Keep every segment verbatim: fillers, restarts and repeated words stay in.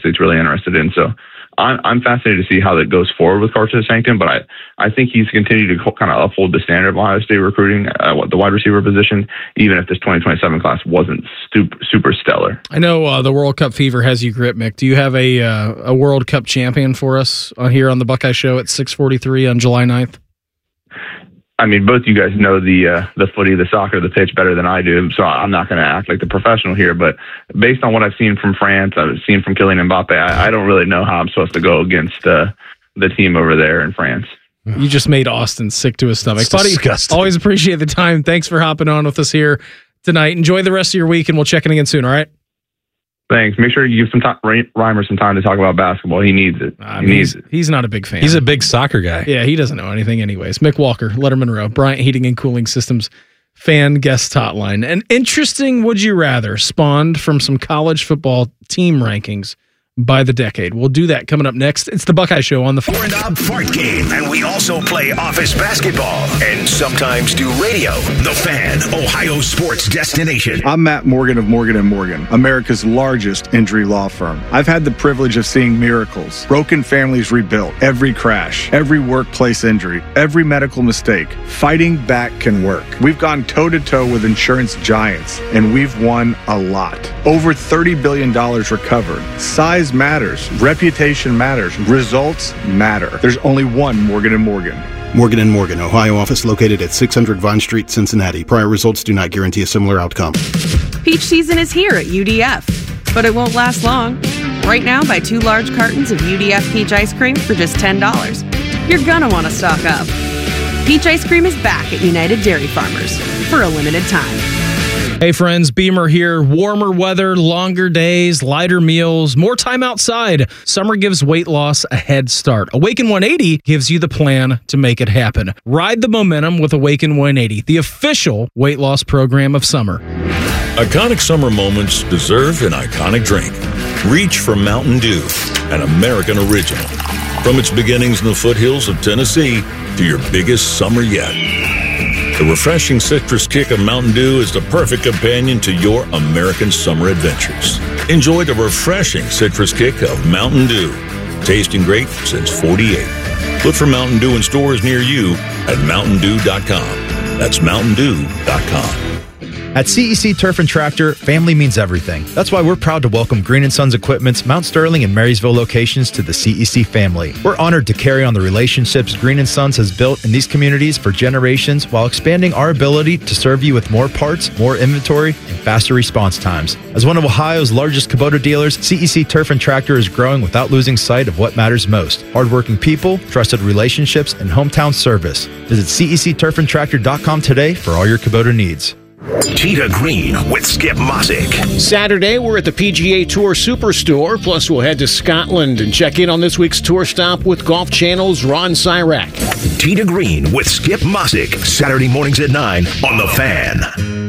athletes really interested in. So I'm, I'm fascinated to see how that goes forward with Carson Sanctum, but I, I think he's continued to kind of uphold the standard of Ohio State recruiting, uh, the wide receiver position, even if this twenty twenty-seven class wasn't super, super stellar. I know uh, the World Cup fever has you gripped, Mick. Do you have a uh, a World Cup champion for us uh, here on the Buckeye Show at six forty-three on July ninth? I mean, both you guys know the uh, the footy, the soccer, the pitch better than I do, so I'm not going to act like the professional here. But based on what I've seen from France, I've seen from Kylian Mbappe, I, I don't really know how I'm supposed to go against uh, the team over there in France. You just made Austin sick to his stomach. It's Buddy, disgusting. Always appreciate the time. Thanks for hopping on with us here tonight. Enjoy the rest of your week, and we'll check in again soon, all right? Thanks. Make sure you give some time, Reimer some time to talk about basketball. He needs it. Uh, he needs he's, it. He's not a big fan. He's a big soccer guy. Yeah, he doesn't know anything anyways. Mick Walker, Letter Monroe, Bryant Heating and Cooling Systems fan guest hotline. An interesting would you rather spawned from some college football team rankings by the decade. We'll do that coming up next. It's the Buckeye Show on the We're an Ob Fart Game, and we also play office basketball and sometimes do radio. The Fan, Ohio sports destination. I'm Matt Morgan of Morgan and Morgan, America's largest injury law firm. I've had the privilege of seeing miracles, broken families rebuilt, every crash, every workplace injury, every medical mistake. Fighting back can work. We've gone toe-to-toe with insurance giants, and we've won a lot. Over thirty billion dollars recovered. Size matters. Reputation matters. Results matter. There's only one Morgan and Morgan. Morgan and Morgan, Ohio office located at six hundred Vine Street, Cincinnati. Prior results do not guarantee a similar outcome. Peach season is here at U D F, but it won't last long. Right now, buy two large cartons of U D F peach ice cream for just ten dollars. You're gonna want to stock up. Peach ice cream is back at United Dairy Farmers for a limited time. Hey friends, Beamer here. Warmer weather, longer days, lighter meals, more time outside. Summer gives weight loss a head start. Awaken one eighty gives you the plan to make it happen. Ride the momentum with Awaken one eighty, the official weight loss program of summer. Iconic summer moments deserve an iconic drink. Reach for Mountain Dew, an American original. From its beginnings in the foothills of Tennessee to your biggest summer yet. The refreshing citrus kick of Mountain Dew is the perfect companion to your American summer adventures. Enjoy the refreshing citrus kick of Mountain Dew. Tasting great since forty-eight. Look for Mountain Dew in stores near you at mountain dew dot com. That's mountain dew dot com. At C E C Turf and Tractor, family means everything. That's why we're proud to welcome Green and Sons Equipment's Mount Sterling and Marysville locations to the C E C family. We're honored to carry on the relationships Green and Sons has built in these communities for generations while expanding our ability to serve you with more parts, more inventory, and faster response times. As one of Ohio's largest Kubota dealers, C E C Turf and Tractor is growing without losing sight of what matters most: hardworking people, trusted relationships, and hometown service. Visit C E C turf and tractor dot com today for all your Kubota needs. Tee to Green with Skip Mosick. Saturday, we're at the P G A Tour Superstore. Plus, we'll head to Scotland and check in on this week's tour stop with Golf Channel's Ron Syrak. Tee to Green with Skip Mosick. Saturday mornings at nine on The Fan.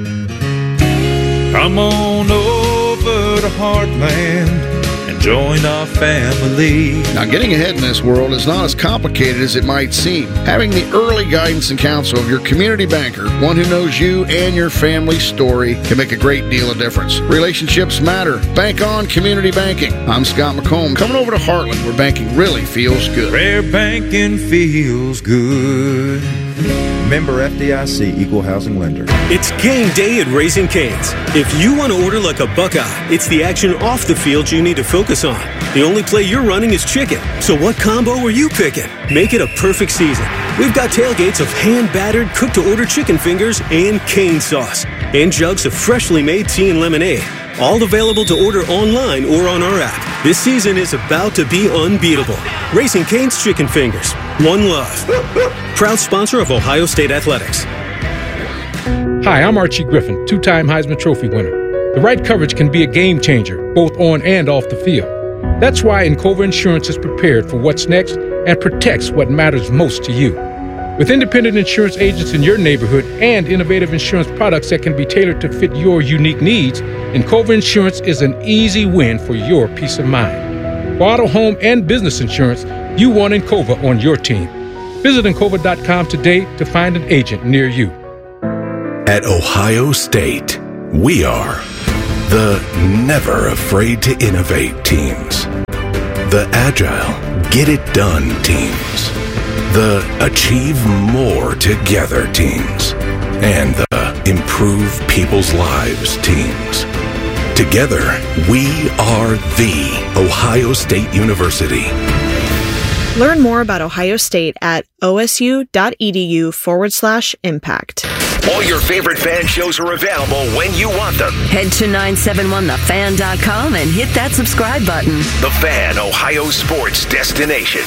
Come on over to Heartland and join our family. Now, getting ahead in this world is not as complicated as it might seem. Having the early guidance and counsel of your community banker, one who knows you and your family's story, can make a great deal of difference. Relationships matter. Bank on community banking. I'm Scott McComb, coming over to Heartland, where banking really feels good. Rare banking feels good. Member F D I C, Equal Housing Lender. It's game day at Raising Cane's. If you want to order like a Buckeye, it's the action off the field you need to focus on. The only play you're running is chicken. So what combo are you picking? Make it a perfect season. We've got tailgates of hand-battered, cooked-to-order chicken fingers and cane sauce. And jugs of freshly made tea and lemonade. All available to order online or on our app. This season is about to be unbeatable. Raising Cane's Chicken Fingers. One love. Proud sponsor of Ohio State Athletics. Hi, I'm Archie Griffin, two-time Heisman Trophy winner. The right coverage can be a game changer, both on and off the field. That's why Encova Insurance is prepared for what's next and protects what matters most to you. With independent insurance agents in your neighborhood and innovative insurance products that can be tailored to fit your unique needs, Encova Insurance is an easy win for your peace of mind. For auto, home, and business insurance, you want Encova on your team. Visit Encova dot com today to find an agent near you. At Ohio State, we are the never afraid to innovate teams. The agile, get-it-done teams. The achieve more together teams. And the improve people's lives teams. Together, we are the Ohio State University. Learn more about Ohio State at osu.edu forward slash impact. All your favorite fan shows are available when you want them. Head to nine seven one the fan dot com and hit that subscribe button. The Fan, Ohio sports destination.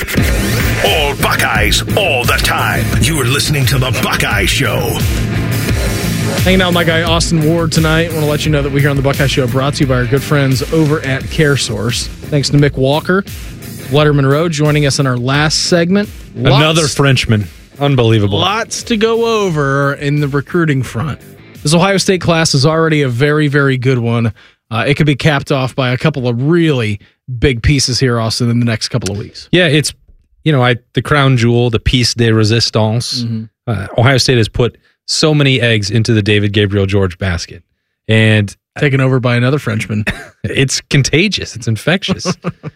All Buckeyes, all the time. You are listening to The Buckeye Show. Hanging out with my guy Austin Ward tonight. I want to let you know that we here on The Buckeye Show brought to you by our good friends over at CareSource. Thanks to Mick Walker, Letterman Road, joining us in our last segment. Lots, Another Frenchman. Unbelievable. Lots to go over in the recruiting front. This Ohio State class is already a very, very good one. Uh, it could be capped off by a couple of really big pieces here, Austin, in the next couple of weeks. Yeah, it's, you know, I the crown jewel, the piece de resistance. Mm-hmm. Uh, Ohio State has put so many eggs into the David Gabriel George basket. And taken over by another Frenchman. It's contagious. It's infectious.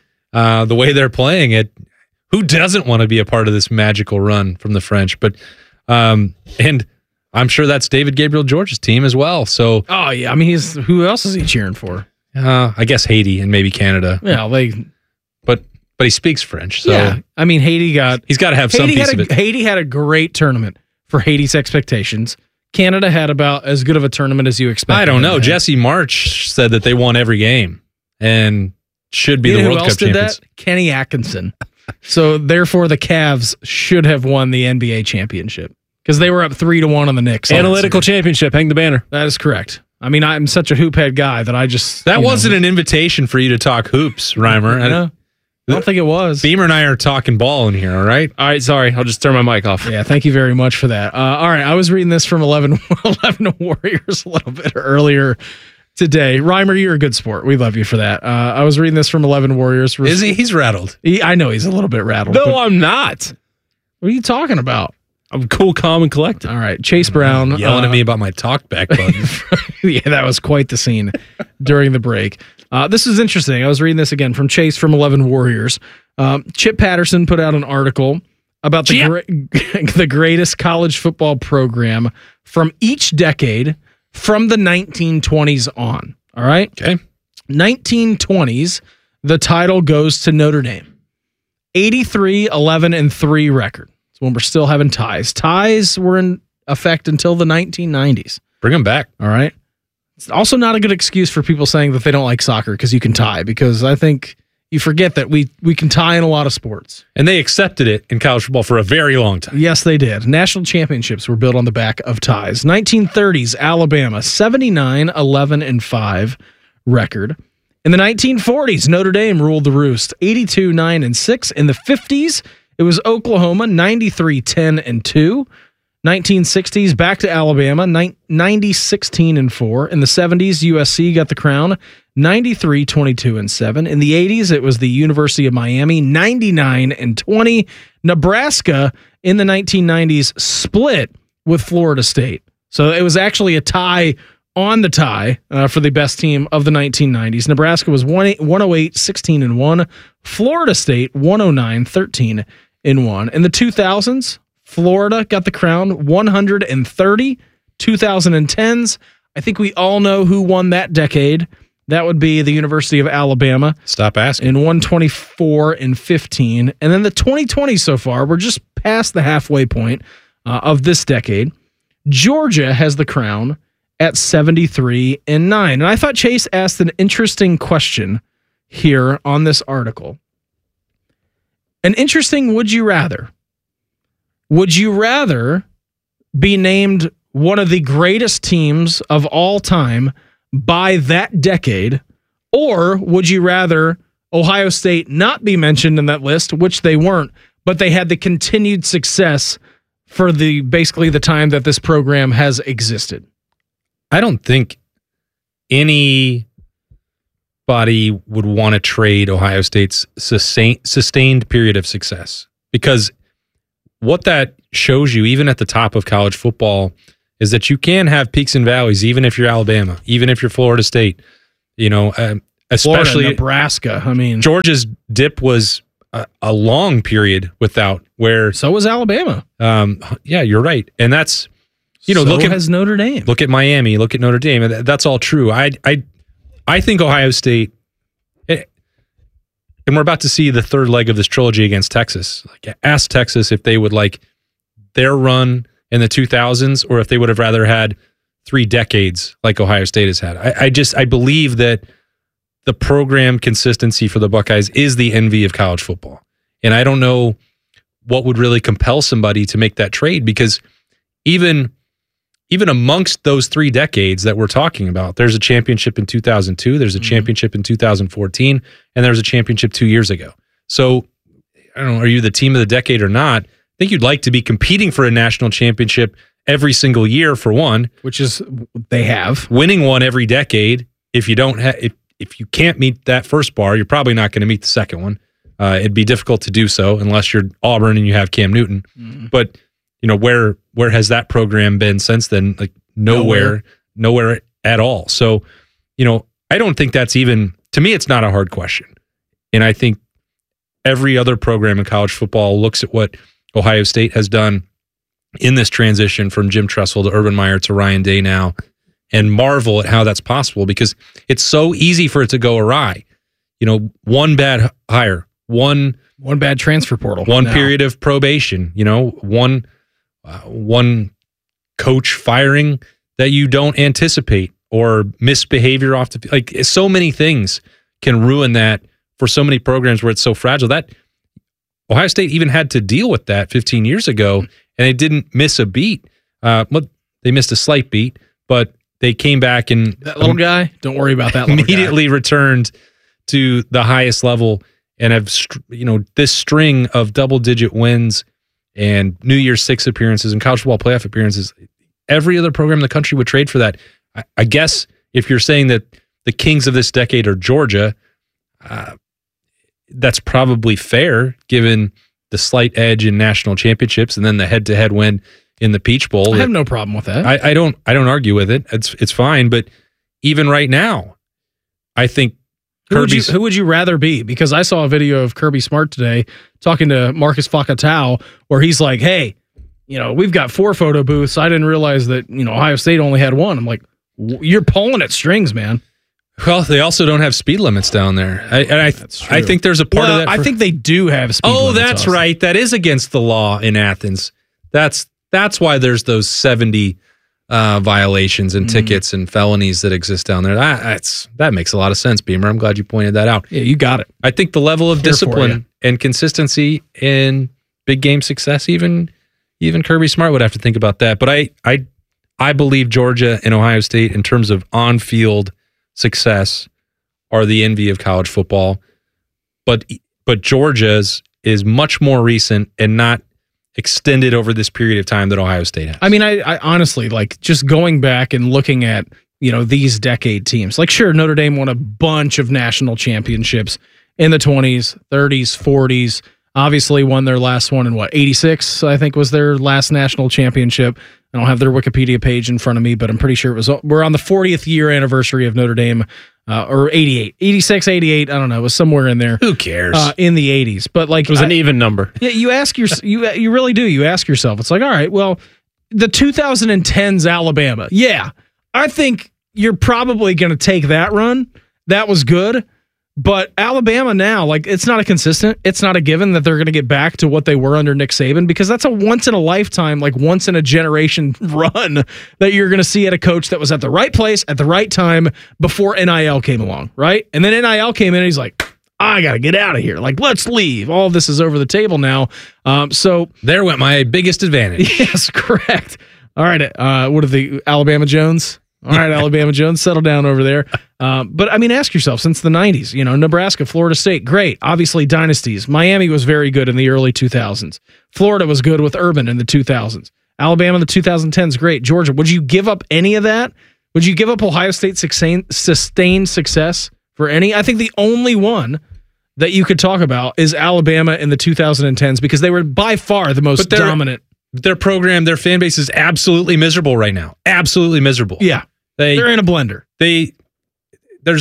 uh, the way they're playing it, who doesn't want to be a part of this magical run from the French? But um, and I'm sure that's David Gabriel George's team as well. So, oh yeah, I mean, he's who else is he cheering for? Uh, I guess Haiti and maybe Canada. Yeah, they. But but he speaks French. So yeah, I mean, Haiti got. He's got to have Haiti some piece had a, of it. Haiti had a great tournament for Haiti's expectations. Canada had about as good of a tournament as you expect. I don't know. Jesse March said that they won every game and should be you the know World who else Cup did champions. That? Kenny Atkinson. So therefore, the Cavs should have won the N B A championship because they were up three to one on the Knicks. Analytical championship. Hang the banner. That is correct. I mean, I'm such a hoop head guy that I just That you wasn't know, an invitation for you to talk hoops, Reimer. No, I don't think it was. Beamer and I are talking ball in here, all right? All right, sorry. I'll just turn my mic off. Yeah, thank you very much for that. Uh, all right, I was reading this from eleven, eleven Warriors a little bit earlier today. Reimer, you're a good sport. We love you for that. Uh, I was reading this from eleven Warriors. Is he? He's rattled. He, I know he's a little bit rattled. No, I'm not. What are you talking about? I'm cool, calm, and collected. All right, Chase Brown. Yelling uh, at me about my talk back button. Yeah, that was quite the scene during the break. Uh, this is interesting. I was reading this again from Chase from eleven Warriors. Um, Chip Patterson put out an article about the gra- the greatest college football program from each decade from the nineteen twenties on. All right? Okay. nineteen twenties, the title goes to Notre Dame. eighty-three, eleven, and three record. It's when we're still having ties. Ties were in effect until the nineteen nineties. Bring them back. All right? It's also not a good excuse for people saying that they don't like soccer because you can tie, because I think you forget that we we can tie in a lot of sports. And they accepted it in college football for a very long time. Yes, they did. National championships were built on the back of ties. nineteen thirties, Alabama, seventy-nine, eleven, and five record. In the nineteen forties, Notre Dame ruled the roost, eighty-two, nine, and six. In the fifties, it was Oklahoma, ninety-three, ten, and two. nineteen sixties, back to Alabama, ninety, sixteen, and four. In the seventies, U S C got the crown, ninety-three, twenty-two, and seven. In the eighties, it was the University of Miami, ninety-nine, and twenty. Nebraska in the nineteen nineties split with Florida State. So it was actually a tie on the tie uh, for the best team of the nineteen nineties. Nebraska was one oh eight, sixteen, and one. Florida State, one oh nine, thirteen, and one. In the two thousands, Florida got the crown, one hundred thirty. twenty tens, I think we all know who won that decade. That would be the University of Alabama. Stop asking. In one twenty-four and fifteen. And then the twenty twenties so far, we're just past the halfway point uh, of this decade. Georgia has the crown at seventy-three and nine. And I thought Chase asked an interesting question here on this article. An interesting would you rather. Would you rather be named one of the greatest teams of all time by that decade, or would you rather Ohio State not be mentioned in that list, which they weren't, but they had the continued success for the basically the time that this program has existed? I don't think anybody would want to trade Ohio State's sustain, sustained period of success, because what that shows you, even at the top of college football, is that you can have peaks and valleys, even if you're Alabama, even if you're Florida State. You know, uh, Florida, especially Nebraska. I mean, Georgia's dip was a, a long period without where. So was Alabama. Um, yeah, you're right, and that's you know so look at has Notre Dame. Look at Miami. Look at Notre Dame. And that's all true. I I I think Ohio State. It, and we're about to see the third leg of this trilogy against Texas. Like, ask Texas if they would like their run in the two thousands, or if they would have rather had three decades like Ohio State has had. I, I just I believe that the program consistency for the Buckeyes is the envy of college football, and I don't know what would really compel somebody to make that trade, because even even amongst those three decades that we're talking about, there's a championship in two thousand two, there's a mm-hmm. championship in two thousand fourteen, and there's a championship two years ago. So, I don't know, are you the team of the decade or not? I think you'd like to be competing for a national championship every single year, for one. Which is, they have. Winning one every decade. If you don't have, if, if you can't meet that first bar, you're probably not going to meet the second one. Uh, it'd be difficult to do so unless you're Auburn and you have Cam Newton. Mm-hmm. But, you know, where where has that program been since then? Like nowhere, nowhere, nowhere at all. So, you know, I don't think that's even, to me, it's not a hard question. And I think every other program in college football looks at what Ohio State has done in this transition from Jim Tressel to Urban Meyer to Ryan Day now, and marvel at how that's possible, because it's so easy for it to go awry. You know, one bad hire, one one bad transfer portal, one now. period of probation, you know, one uh, one coach firing that you don't anticipate, or misbehavior off the, like, so many things can ruin that for so many programs where it's so fragile. That Ohio State even had to deal with that fifteen years ago, and they didn't miss a beat. Uh, well, they missed a slight beat, but they came back and that little um, guy. Don't worry about that. Immediately guy. returned to the highest level, and have, you know, this string of double-digit wins and New Year's Six appearances and college football playoff appearances. Every other program in the country would trade for that. I, I guess if you're saying that the kings of this decade are Georgia, uh, that's probably fair given the slight edge in national championships and then the head-to-head win in the Peach Bowl. I have no problem with that. I, I don't. I don't argue with it. It's it's fine. But even right now, I think who would, you, who would you rather be? Because I saw a video of Kirby Smart today talking to Marcus Fakatau, where he's like, "Hey, you know, we've got four photo booths. I didn't realize that, you know, Ohio State only had one." I'm like, "You're pulling at strings, man." Well, they also don't have speed limits down there. I, and I, I think there's a part well, of that. For, I think they do have speed oh, limits. Oh, that's also. right. That is against the law in Athens. That's that's why there's those seventy uh, violations and mm. tickets and felonies that exist down there. That, that's that makes a lot of sense, Beamer. I'm glad you pointed that out. Yeah, you got it. I think the level of Here discipline and consistency in big game success, even even Kirby Smart would have to think about that. But I I I believe Georgia and Ohio State, in terms of on-field success, are the envy of college football. But but Georgia's is much more recent and not extended over this period of time that Ohio State has. I mean, I, I honestly, like, just going back and looking at, you know, these decade teams, like, sure, Notre Dame won a bunch of national championships in the twenties, thirties, forties, obviously won their last one in what, eighty-six, I think was their last national championship. I don't have their Wikipedia page in front of me, but I'm pretty sure it was, we're on the fortieth year anniversary of Notre Dame, uh, or eighty-eight, eighty-six, eighty-eight. I don't know. It was somewhere in there. Who cares? Uh, in the eighties. But like, it was I, an even number. Yeah. You ask your, you, you really do. You ask yourself, it's like, all right, well, the twenty tens Alabama. Yeah. I think you're probably going to take that run. That was good. But Alabama now, like, it's not a consistent, it's not a given that they're going to get back to what they were under Nick Saban, because that's a once in a lifetime, like once in a generation run that you're going to see at a coach that was at the right place at the right time before N I L came along, right? And then N I L came in and he's like, I got to get out of here. Like, let's leave. All of this is over the table now. Um, so there went my biggest advantage. Yes, correct. All right. Uh, what are the Alabama Jones? All right, Alabama Jones, settle down over there. Um, but, I mean, ask yourself, since the nineties, you know, Nebraska, Florida State, great. Obviously, dynasties. Miami was very good in the early two thousands. Florida was good with Urban in the two thousands. Alabama in the twenty tens, great. Georgia, would you give up any of that? Would you give up Ohio State sustained, sustained success for any? I think the only one that you could talk about is Alabama in the twenty tens, because they were by far the most dominant. Their program, their fan base is absolutely miserable right now. Absolutely miserable. Yeah. They, They're in a blender. They there's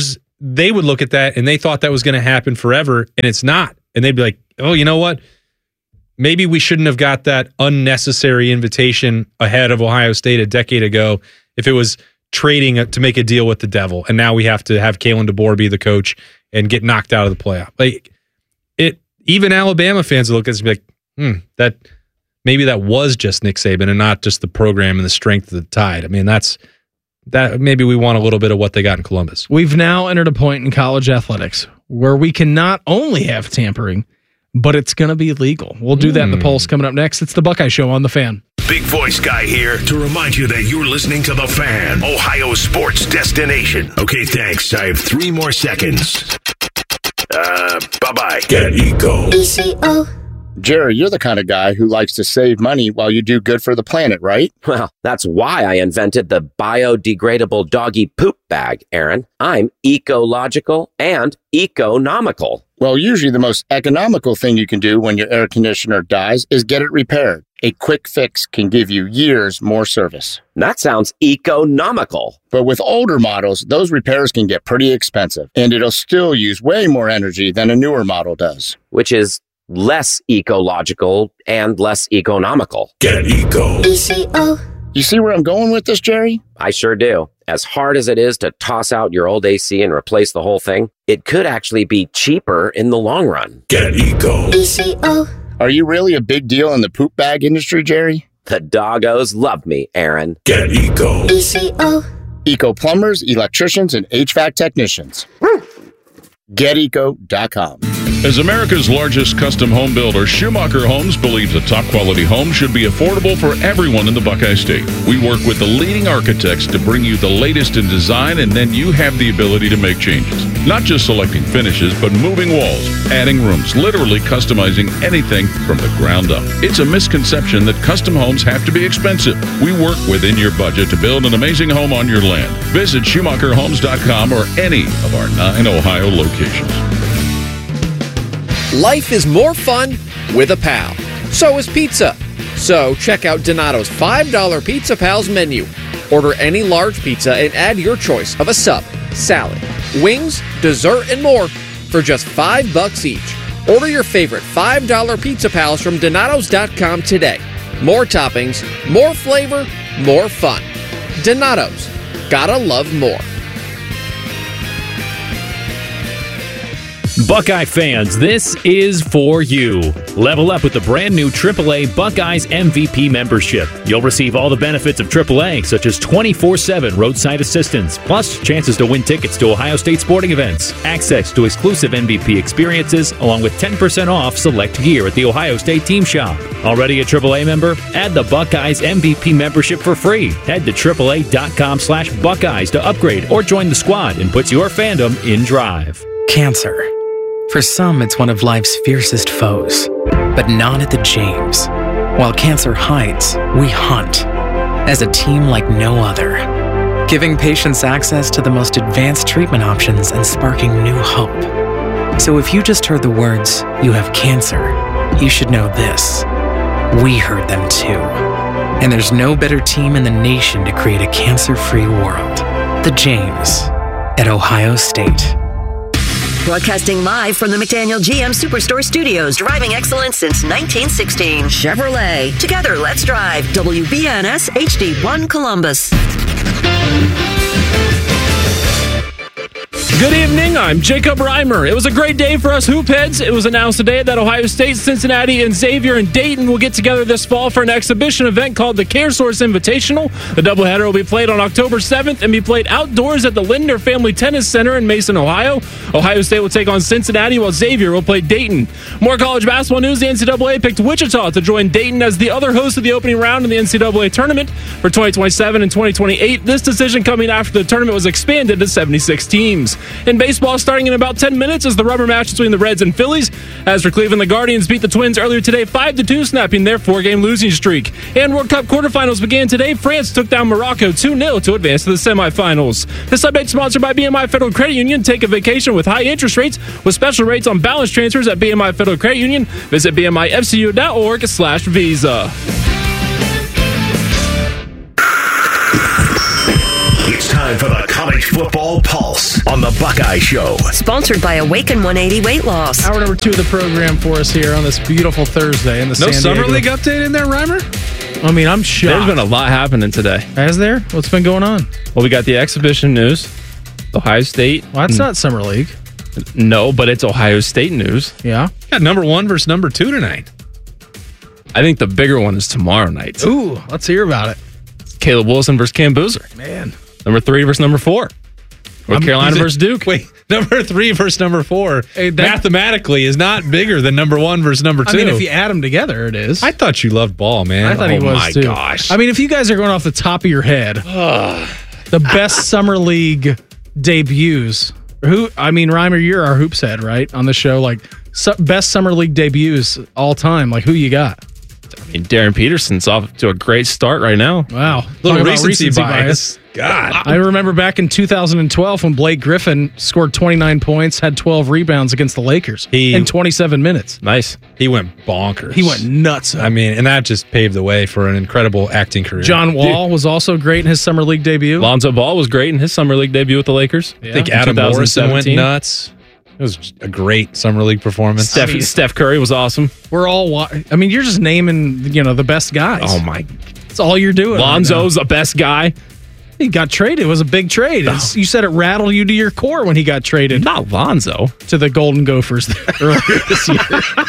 they would look at that and they thought that was going to happen forever, and it's not. And they'd be like, oh, you know what? Maybe we shouldn't have got that unnecessary invitation ahead of Ohio State a decade ago if it was trading to make a deal with the devil. And now we have to have Kalen DeBoer be the coach and get knocked out of the playoff. Like it, even Alabama fans look at this and be like, hmm, that maybe that was just Nick Saban and not just the program and the strength of the Tide. I mean, that's that. Maybe we want a little bit of what they got in Columbus. We've now entered a point in college athletics where we can not only have tampering, but it's going to be legal. We'll do that in the Pulse coming up next. It's the Buckeye Show on The Fan. Big Voice Guy here to remind you that you're listening to The Fan, Ohio sports destination. Okay, thanks. I have three more seconds. Uh, bye-bye. Get Eco. E C O. Jerry, you're the kind of guy who likes to save money while you do good for the planet, right? Well, that's why I invented the biodegradable doggy poop bag, Aaron. I'm ecological and economical. Well, usually the most economical thing you can do when your air conditioner dies is get it repaired. A quick fix can give you years more service. That sounds economical. But with older models, those repairs can get pretty expensive, and it'll still use way more energy than a newer model does. Which is less ecological and less economical. Get Eco. E C O. You see where I'm going with this, Jerry? I sure do. As hard as it is to toss out your old A C and replace the whole thing, it could actually be cheaper in the long run. Get Eco. E C O. Are you really a big deal in the poop bag industry, Jerry? The doggos love me, Aaron. Get Eco. E C O. Eco plumbers, electricians, and H V A C technicians. get eco dot com. As America's largest custom home builder, Schumacher Homes believes a top-quality home should be affordable for everyone in the Buckeye State. We work with the leading architects to bring you the latest in design, and then you have the ability to make changes. Not just selecting finishes, but moving walls, adding rooms, literally customizing anything from the ground up. It's a misconception that custom homes have to be expensive. We work within your budget to build an amazing home on your land. Visit Schumacher Homes dot com or any of our nine Ohio locations. Life is more fun with a pal. So is pizza. So check out Donato's five dollar Pizza Pals menu. Order any large pizza and add your choice of a sub, salad, wings, dessert, and more for just five bucks each. Order your favorite five dollar Pizza Pals from Donatos dot com today. More toppings, more flavor, more fun. Donatos. Gotta love more. Buckeye fans, this is for you. Level up with the brand new triple A Buckeyes M V P membership. You'll receive all the benefits of triple A, such as twenty-four seven roadside assistance, plus chances to win tickets to Ohio State sporting events, access to exclusive M V P experiences, along with ten percent off select gear at the Ohio State Team Shop. Already a triple A member? Add the Buckeyes M V P membership for free. Head to triple A dot com slash Buckeyes to upgrade or join the squad and put your fandom in drive. Cancer. For some, it's one of life's fiercest foes, but not at the James. While cancer hides, we hunt as a team like no other, giving patients access to the most advanced treatment options and sparking new hope. So if you just heard the words, "you have cancer," you should know this. We heard them too. And there's no better team in the nation to create a cancer-free world. The James at Ohio State. Broadcasting live from the McDaniel G M Superstore Studios, driving excellence since nineteen sixteen. Chevrolet. Together, let's drive. W B N S H D one Columbus. Good evening, I'm Jacob Reimer. It was a great day for us hoopheads. It was announced today that Ohio State, Cincinnati, and Xavier and Dayton will get together this fall for an exhibition event called the CareSource Invitational. The doubleheader will be played on October seventh and be played outdoors at the Lindner Family Tennis Center in Mason, Ohio. Ohio State will take on Cincinnati while Xavier will play Dayton. More college basketball news. The N C double A picked Wichita to join Dayton as the other host of the opening round in the N C double A tournament for twenty twenty-seven and twenty twenty-eight. This decision coming after the tournament was expanded to seventy-six teams. In baseball, starting in about ten minutes is the rubber match between the Reds and Phillies. As for Cleveland, the Guardians beat the Twins earlier today five to two, snapping their four-game losing streak. And World Cup quarterfinals began today. France took down Morocco two nil to advance to the semifinals. This update sponsored by B M I Federal Credit Union. Take a vacation with high interest rates with special rates on balance transfers at B M I Federal Credit Union. Visit B M I F C U dot org slash visa. It's time time for the College Football Pulse on the Buckeye Show. Sponsored by Awaken one eighty Weight Loss. Hour number two of the program for us here on this beautiful Thursday in the No San Summer Diego. League update in there, Reimer? I mean, I'm shocked. There's been a lot happening today. Has there? What's been going on? Well, we got the exhibition news. Ohio State. Well, that's not Summer League. No, but it's Ohio State news. Yeah. Got number one versus number two tonight. I think the bigger one is tomorrow night. Ooh, let's hear about it. It's Caleb Wilson versus Cam Boozer. Man. Number three versus number four. North Carolina versus Duke. Wait, number three versus number four Hey, that- mathematically is not bigger than number one versus number two. I mean, if you add them together, it is. I thought you loved ball, man. I thought he oh was my too. gosh. I mean, if you guys are going off the top of your head, the best Summer League debuts. Who? I mean, Reimer, you're our hoops head, right? On the show, like su- best Summer League debuts all time. Like, who you got? I mean, Darren Peterson's off to a great start right now. Wow, Little Talk about recency bias. God. I remember back in two thousand twelve when Blake Griffin scored twenty-nine points, had twelve rebounds against the Lakers He- in twenty-seven minutes. Nice. He went bonkers. He went nuts. I mean, and that just paved the way for an incredible acting career. John Wall was also great in his Summer League debut. Lonzo Ball was great in his summer league debut with the Lakers. I think Yeah. Adam Morrison went seventeen. nuts. It was a great summer league performance. Steph, Steph Curry was awesome. We're all. Wa- I mean, you're just naming, you know, the best guys. Oh my! That's all you're doing. right Lonzo's the best guy. now. He got traded. It was a big trade. It's, you said it rattled you to your core when he got traded. Not Lonzo. To the Golden Gophers earlier this year.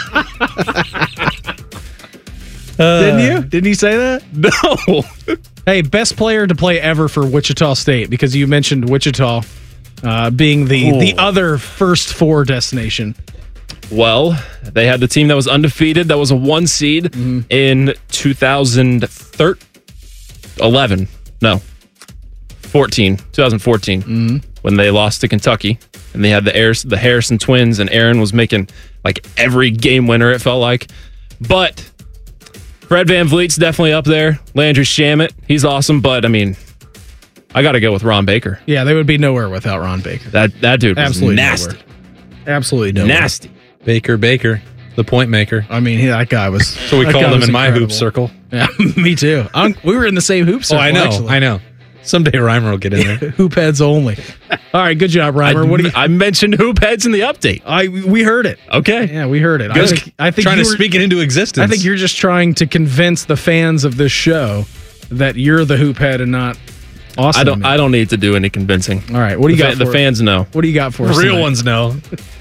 Didn't you? Didn't you say that? No. Hey, best player to play ever for Wichita State, because you mentioned Wichita uh, being the Oh. the other first four destination. Well, they had the team that was undefeated. That was a one seed Mm-hmm. in two thousand thirteen, eleven, no, fourteen, twenty fourteen, Mm-hmm. when they lost to Kentucky, and they had the Ayers, the Harrison twins, and Aaron was making like every game winner. It felt like, but Fred Van Vliet's definitely up there. Landry Shamet, he's awesome, but I mean, I got to go with Ron Baker. Yeah, they would be nowhere without Ron Baker. That that dude was Absolutely nasty, nowhere. Absolutely nowhere. nasty. Baker, Baker, the point maker. I mean, he, that guy was. So we that call guy him was in my incredible. hoop circle. Yeah, me too. I'm, we were in the same hoop Oh, circle. I know. actually. I know. Someday Reimer will get in there. Hoop heads only. All right, good job, I, Reimer. What do you? I mentioned hoop heads in the update. I we heard it. Okay. Yeah, we heard it. I Just think, I think trying you to were- speak it into existence. I think you're just trying to convince the fans of this show that you're the hoop head and not Austin. I don't. I don't need to do any convincing. All right, what do you the got? fa- the for fans know. What do you got for us? real tonight? ones know.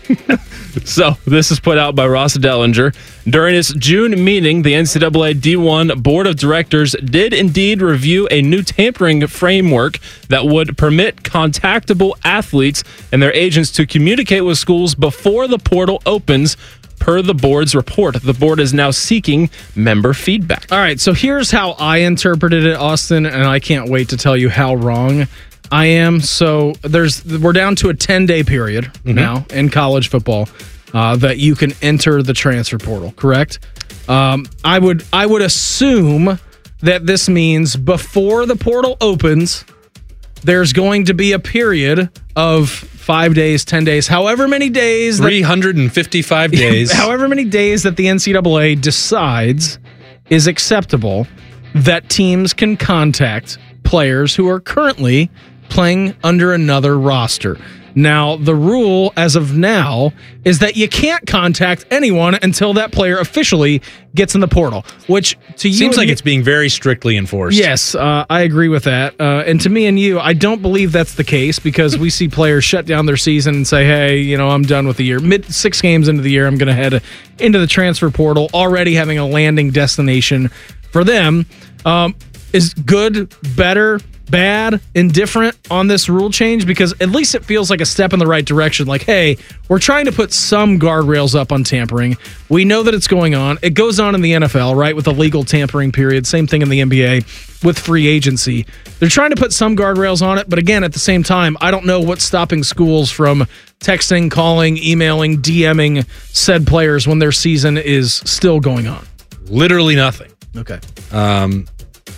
So this is put out by Ross Dellinger. During its June meeting, the N C double A D one Board of Directors did indeed review a new tampering framework that would permit contactable athletes and their agents to communicate with schools before the portal opens. Per the board's report, the board is now seeking member feedback. All right, so here's how I interpreted it, Austin, and I can't wait to tell you how wrong I am. So there's we're down to a ten-day period now in college football uh, that you can enter the transfer portal. Correct? Um, I would I would assume that this means before the portal opens, there's going to be a period of five days, ten days, however many days, that- three hundred fifty-five days. however many days that the N C double A decides is acceptable, that teams can contact players who are currently playing under another roster. Now, the rule as of now is that you can't contact anyone until that player officially gets in the portal, which to you Seems and like me- it's being very strictly enforced. Yes, uh, I agree with that. Uh, and to me and you, I don't believe that's the case because we see players shut down their season and say, hey, you know, I'm done with the year. Mid six games into the year, I'm going to head into the transfer portal, already having a landing destination for them. Um, is good, better, bad, indifferent on this rule change? Because at least it feels like a step in the right direction. Like, hey, we're trying to put some guardrails up on tampering. We know that it's going on. It goes on in the N F L, right, with a legal tampering period. Same thing in the N B A with free agency. They're trying to put some guardrails on it, but again, at the same time, I don't know what's stopping schools from texting, calling, emailing, DMing said players when their season is still going on. Literally nothing. Okay. Um,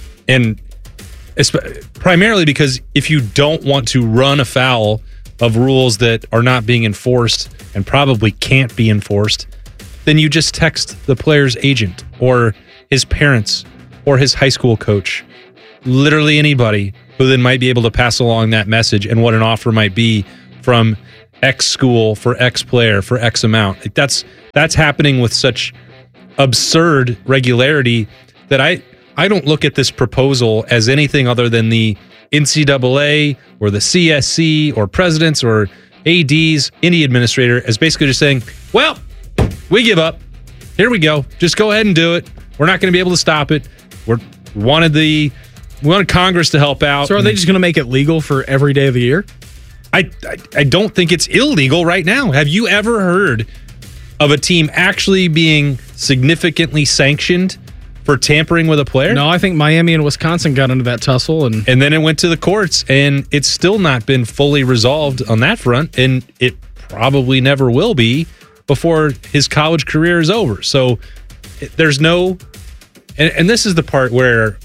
and esp- primarily because if you don't want to run afoul of rules that are not being enforced and probably can't be enforced, then you just text the player's agent or his parents or his high school coach, literally anybody, who then might be able to pass along that message and what an offer might be from X school for X player for X amount. Like that's that's happening with such absurd regularity that I I don't look at this proposal as anything other than the N C double A or the C S C or presidents or A Ds, any administrator, as basically just saying, well, we give up. Here we go. Just go ahead and do it. We're not going to be able to stop it. We're we wanted the we wanted Congress to help out. So are they just going to make it legal for every day of the year? I, I I don't think it's illegal right now. Have you ever heard of a team actually being significantly sanctioned for tampering with a player? No, I think Miami and Wisconsin got into that tussle. And, and then it went to the courts, and it's still not been fully resolved on that front, and it probably never will be before his college career is over. So it, there's no... And, and this is the part where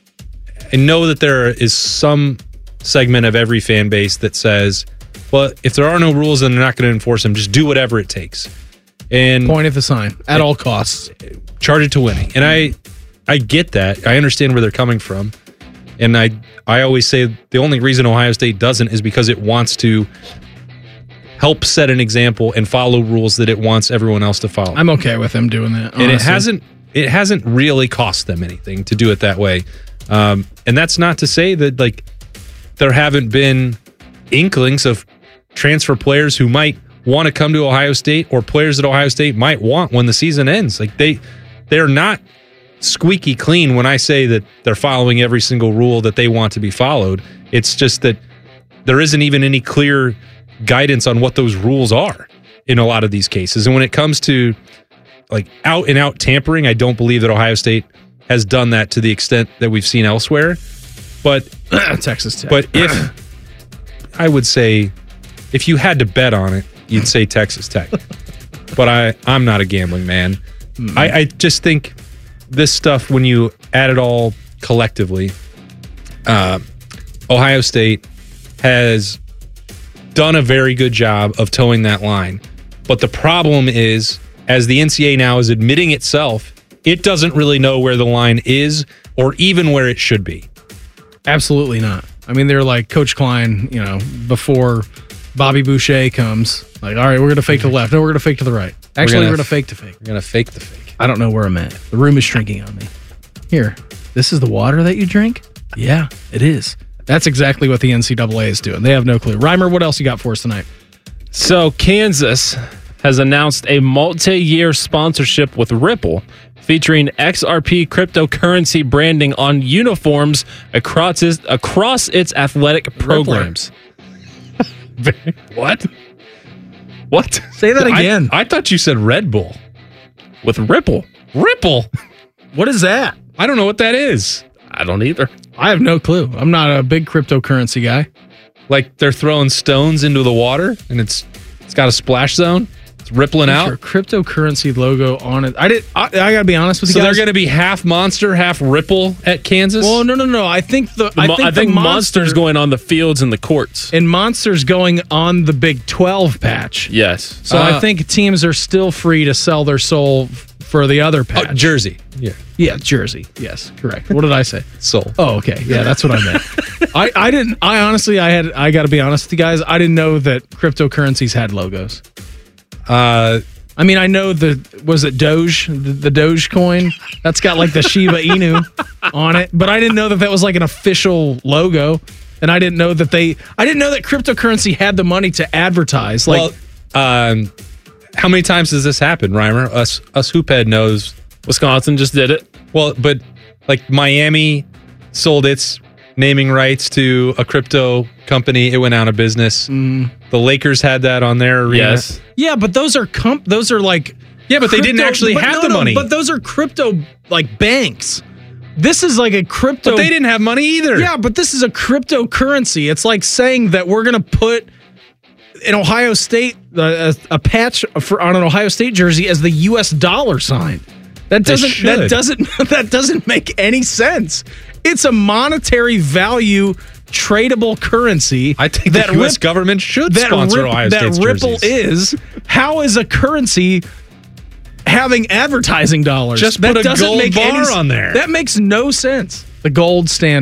I know that there is some segment of every fan base that says, well, if there are no rules, then they're not going to enforce them. Just do whatever it takes. And point at the sign at all costs. Charge it to winning. And I I get that. I understand where they're coming from. And I I always say the only reason Ohio State doesn't is because it wants to help set an example and follow rules that it wants everyone else to follow. I'm okay with them doing that, honestly. And it hasn't it hasn't really cost them anything to do it that way. Um, and that's not to say that like there haven't been inklings of transfer players who might want to come to Ohio State or players that Ohio State might want when the season ends. Like they, they're not squeaky clean when I say that they're following every single rule that they want to be followed. It's just that there isn't even any clear guidance on what those rules are in a lot of these cases. And when it comes to like out and out tampering, I don't believe that Ohio State has done that to the extent that we've seen elsewhere. But Texas Tech. But if I would say if you had to bet on it, you'd say Texas Tech. But I, I'm not a gambling man. Mm. I, I just think this stuff, when you add it all collectively, uh, Ohio State has done a very good job of towing that line. But the problem is, as the N C double A now is admitting itself, it doesn't really know where the line is or even where it should be. Absolutely not. I mean, they're like Coach Klein, you know, before Bobby Boucher comes. Like, all right, we're going to fake to the left. No, we're going to fake to the right. Actually, we're going to fake to fake. We're going to fake the fake. I don't know where I'm at. The room is shrinking on me. Here, this is the water that you drink? Yeah, it is. That's exactly what the N C double A is doing. They have no clue. Reimer, what else you got for us tonight? So, Kansas has announced a multi-year sponsorship with Ripple, featuring X R P cryptocurrency branding on uniforms across its, across its athletic programs. What? What? Say that again. I, I thought you said Red Bull. With Ripple. Ripple? What is that? I don't know what that is. I don't either. I have no clue. I'm not a big cryptocurrency guy. Like they're throwing stones into the water and it's it's got a splash zone? It's rippling out? Sure, cryptocurrency logo on it. I did. I, I got to be honest with you so guys. So they're going to be half Monster, half Ripple at Kansas? Well, no, no, no. I think the, the I think, I think the Monster's Monster, going on the fields and the courts. And Monster's going on the Big twelve patch. Yes. So uh, I think teams are still free to sell their soul for the other patch. Oh, jersey. Yeah. Yeah, jersey. Yes, correct. What did I say? Soul. Oh, okay. Yeah, that's what I meant. I, I didn't I honestly I had I got to be honest with you guys. I didn't know that cryptocurrencies had logos. Uh I mean, I know the, was it Doge, the, the Doge coin? That's got like the Shiba Inu on it. But I didn't know that that was like an official logo. And I didn't know that they, I didn't know that cryptocurrency had the money to advertise. Like, well, um, how many times does this happen, Reimer? Us, us Hoophead knows. Wisconsin just did it. Well, but like Miami sold its naming rights to a crypto company. It went out of business. Mm. The Lakers had that on their arena. Yes. Yeah, but those are comp- those are like yeah, but crypto, they didn't actually have no, the no, money. But those are crypto like banks. This is like a crypto. But they didn't have money either. Yeah, but this is a cryptocurrency. It's like saying that we're going to put an Ohio State uh, a, a patch for on an Ohio State jersey as the U S dollar sign. That doesn't that doesn't that doesn't make any sense. It's a monetary value tradable currency. I think that the U S Rip, government should that sponsor Rip, Ohio State's that Ripple jerseys. is. How is a currency having advertising dollars? Just that put a doesn't gold make bar any, on there. That makes no sense. The gold standard.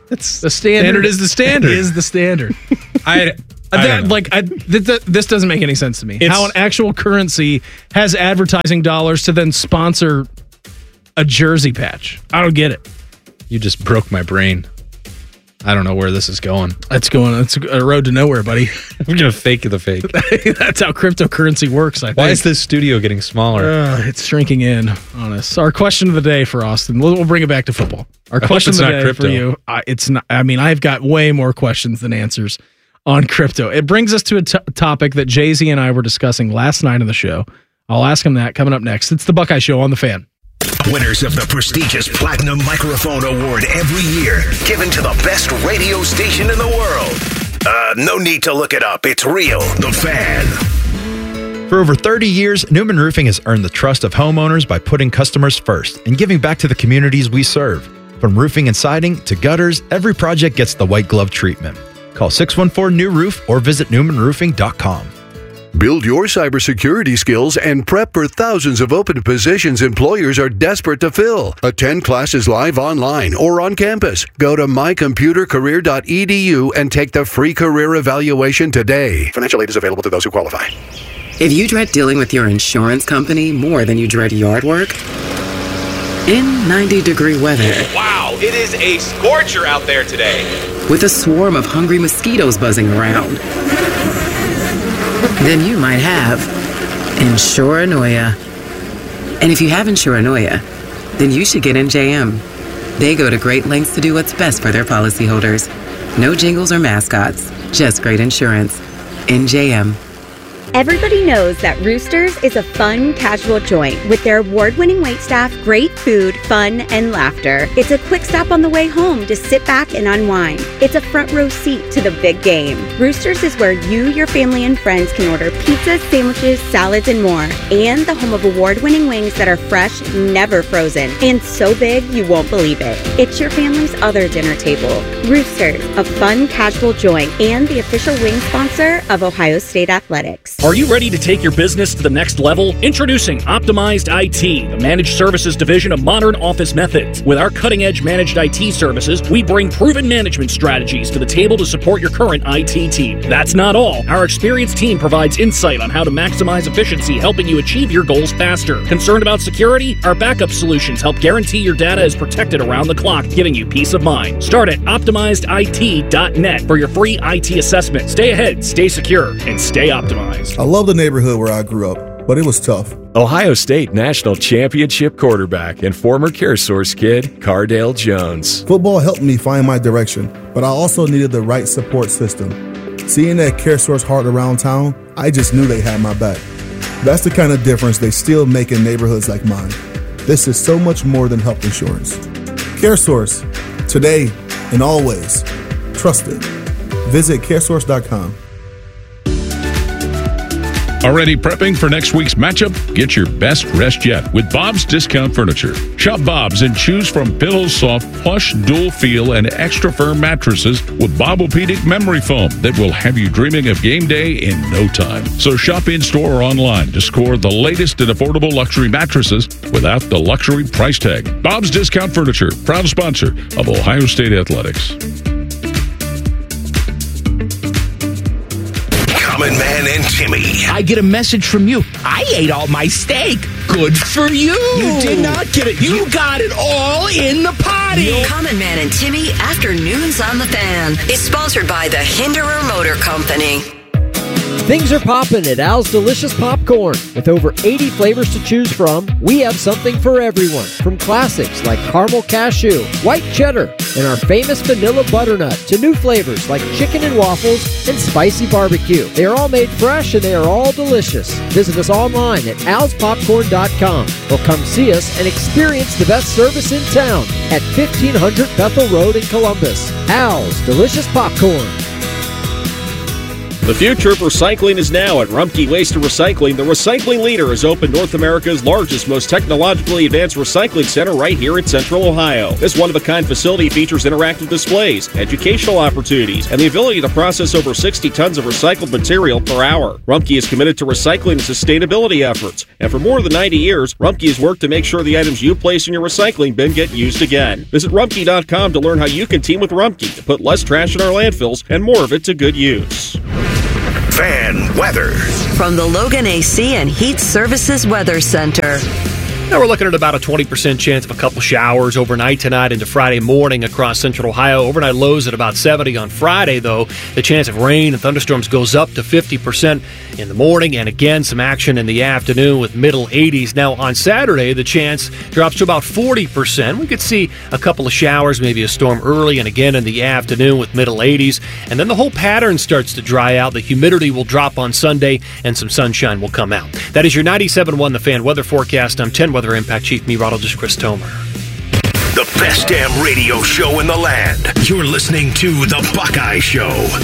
It's the standard. Standard is the standard. Is the standard. I, I that, don't know. like I, th- th- this doesn't make any sense to me. It's- How an actual currency has advertising dollars to then sponsor a jersey patch. I don't get it. You just broke my brain. I don't know where this is going. That's going. It's a road to nowhere, buddy. I'm gonna fake the fake. That's how cryptocurrency works. I think. Why is this studio getting smaller? Uh, it's shrinking in on us. Our question of the day for Austin. We'll, we'll bring it back to football. Our I hope question of it's the not day crypto. for you. Uh, it's not. I mean, I've got way more questions than answers on crypto. It brings us to a t- topic that Jay-Z and I were discussing last night on the show. I'll ask him that coming up next. It's the Buckeye Show on the Fan. Winners of the prestigious Platinum Microphone Award every year, given to the best radio station in the world. Uh, no need to look it up. It's real. The Fan. For over thirty years, Newman Roofing has earned the trust of homeowners by putting customers first and giving back to the communities we serve. From roofing and siding to gutters, every project gets the white glove treatment. Call six one four, N E W Roof or visit newman roofing dot com. Build your cybersecurity skills and prep for thousands of open positions employers are desperate to fill. Attend classes live online or on campus. Go to my computer career dot e d u and take the free career evaluation today. Financial aid is available to those who qualify. If you dread dealing with your insurance company more than you dread yard work, in ninety degree weather, Wow, it is a scorcher out there today. with a swarm of hungry mosquitoes buzzing around, then you might have Insuranoia. And if you have Insuranoia, then you should get N J M. They go to great lengths to do what's best for their policyholders. No jingles or mascots, just great insurance. N J M. Everybody knows that Roosters is a fun, casual joint with their award-winning waitstaff, great food, fun, and laughter. It's a quick stop on the way home to sit back and unwind. It's a front row seat to the big game. Roosters is where you, your family, and friends can order pizzas, sandwiches, salads, and more. And the home of award-winning wings that are fresh, never frozen, and so big you won't believe it. It's your family's other dinner table. Roosters, a fun, casual joint, and the official wing sponsor of Ohio State Athletics. Are you ready to take your business to the next level? Introducing Optimized I T, the managed services division of Modern Office Methods. With our cutting-edge managed I T services, we bring proven management strategies to the table to support your current I T team. That's not all. Our experienced team provides insight on how to maximize efficiency, helping you achieve your goals faster. Concerned about security? Our backup solutions help guarantee your data is protected around the clock, giving you peace of mind. Start at optimized I T dot net for your free I T assessment. Stay ahead, stay secure, and stay optimized. I love the neighborhood where I grew up, but it was tough. Ohio State National Championship quarterback and former CareSource kid, Cardale Jones. Football helped me find my direction, but I also needed the right support system. Seeing that CareSource heart around town, I just knew they had my back. That's the kind of difference they still make in neighborhoods like mine. This is so much more than health insurance. CareSource, today and always. Trusted. Visit caresource dot com. Already prepping for next week's matchup? Get your best rest yet with Bob's Discount Furniture. Shop Bob's and choose from Pillows Soft plush dual feel and extra firm mattresses with Bobopedic memory foam that will have you dreaming of game day in no time. So shop in store or online to score the latest and affordable luxury mattresses without the luxury price tag. Bob's Discount Furniture, proud sponsor of Ohio State Athletics. Common Man and Timmy. I get a message from you. I ate all my steak. Good for you. You did not get it. You got it all in the potty. Common Man and Timmy Afternoons on the Fan is sponsored by the Hinderer Motor Company. Things are popping at Al's Delicious Popcorn. With over eighty flavors to choose from, we have something for everyone. From classics like caramel cashew, white cheddar, and our famous vanilla butternut to new flavors like chicken and waffles and spicy barbecue. They are all made fresh and they are all delicious. Visit us online at als popcorn dot com or come see us and experience the best service in town at fifteen hundred Bethel Road in Columbus. Al's Delicious Popcorn. The future of recycling is now at Rumpke Waste and Recycling. The recycling leader has opened North America's largest, most technologically advanced recycling center right here in Central Ohio. This one-of-a-kind facility features interactive displays, educational opportunities, and the ability to process over sixty tons of recycled material per hour. Rumpke is committed to recycling and sustainability efforts, and for more than ninety years, Rumpke has worked to make sure the items you place in your recycling bin get used again. Visit rumpke dot com to learn how you can team with Rumpke to put less trash in our landfills and more of it to good use. Fan weather. From the Logan A C and Heat Services Weather Center. Now we're looking at about a twenty percent chance of a couple showers overnight tonight into Friday morning across central Ohio. Overnight lows at about seventy on Friday, though. The chance of rain and thunderstorms goes up to fifty percent in the morning, and again, some action in the afternoon with middle eighties. Now on Saturday, the chance drops to about forty percent. We could see a couple of showers, maybe a storm early and again in the afternoon with middle eighties. And then the whole pattern starts to dry out. The humidity will drop on Sunday, and some sunshine will come out. That is your ninety-seven point one The Fan weather forecast. I'm ten Weather Impact Chief Meteorologist Chris Tomer. The best damn radio show in the land. You're listening to The Buckeye Show.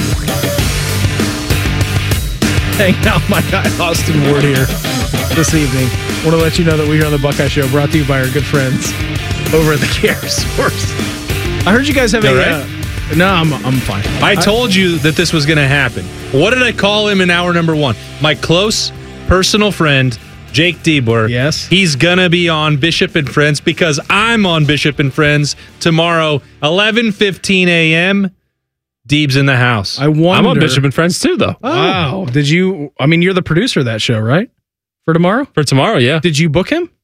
Hanging out with my guy Austin Ward here this evening. Want to let you know that we here on The Buckeye Show brought to you by our good friends over at the Care Source. I heard you guys have You a... all right? Uh, no, I'm, I'm fine. I told you that this was going to happen. What did I call him in hour number one? My close personal friend, Jake Diebler. Yes. He's going to be on Bishop and Friends because I'm on Bishop and Friends tomorrow, eleven fifteen a.m. Deeb's in the house. I wonder... I'm on Bishop and Friends too, though. Wow. Did you... I mean, you're the producer of that show, right? For tomorrow? For tomorrow, yeah. Did you book him?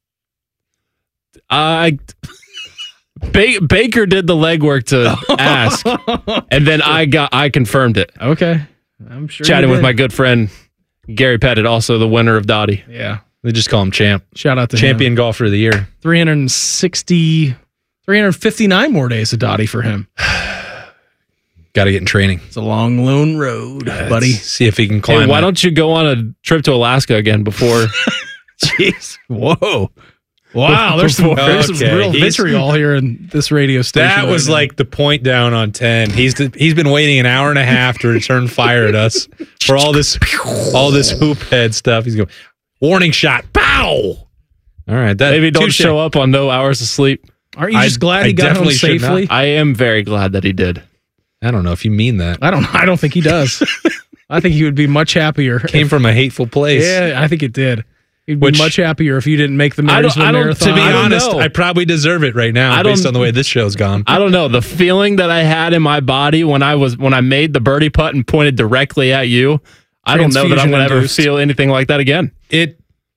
I... Ba- Baker did the legwork to ask, and then I got I confirmed it. Okay. I'm sure Chatting you with did. my good friend Gary Pettit, also the winner of Dottie. Yeah. They just call him Champ. Shout out to Champion him. golfer of the year. three hundred sixty, three hundred fifty-nine more days of Dottie for him. Got to get in training. It's a long, lone road, Let's buddy. See if he can climb Hey, why that. don't you go on a trip to Alaska again before? Jeez. Whoa. Wow, there's some, Okay, there's some real he's- vitriol here in this radio station. That was right now. like the point down on ten. He's he's been waiting an hour and a half to return fire at us for all this all this hoop head stuff. He's going, warning shot, pow! All right, that Maybe don't touche. show up on no hours of sleep. Aren't you I- just glad I he got home definitely should not. safely? I am very glad that he did. I don't know if you mean that. I don't I don't think he does. I think he would be much happier. Came from a hateful place. Yeah, I think it did. He'd be Which- much happier if you didn't make the I don't- Marysville I don't- Marathon. To be I don't honest, know. I probably deserve it right now I based don't- on the way this show's gone. I don't know. The feeling that I had in my body when I was when I made the birdie putt and pointed directly at you, I don't know that I'm going to ever Transfusion-induced. feel anything like that again. It